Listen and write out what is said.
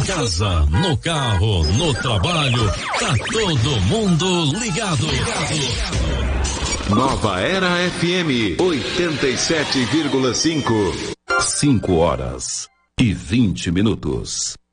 casa, no carro, no trabalho, tá todo mundo ligado. Nova Era FM 87,5. 5 horas e 20 minutos.